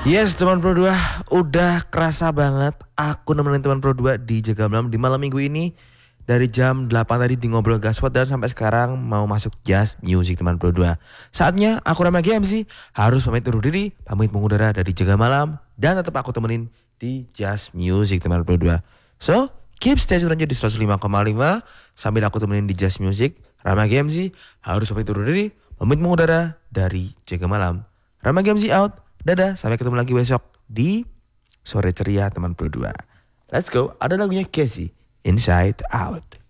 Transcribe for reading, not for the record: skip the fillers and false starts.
Yes teman Pro 2, udah kerasa banget aku nemenin teman Pro 2 di Jaga Malam di malam minggu ini. Dari jam 8 tadi di Ngobrol Gaspot dan sampai sekarang mau masuk Just Music teman Pro 2. Saatnya aku Rama GMC harus pamit undur diri, pamit mengudara dari Jaga Malam dan tetap aku temenin di Just Music teman Pro 2. So, keep stay tune aja di 105,5 sambil aku temenin di Just Music. Rama GMC harus pamit undur diri, pamit mengudara dari Jaga Malam. Rama GMC out. Dadah, sampai ketemu lagi besok di Sore Ceria teman Pro 2. Let's go, ada lagunya Casey, Inside Out.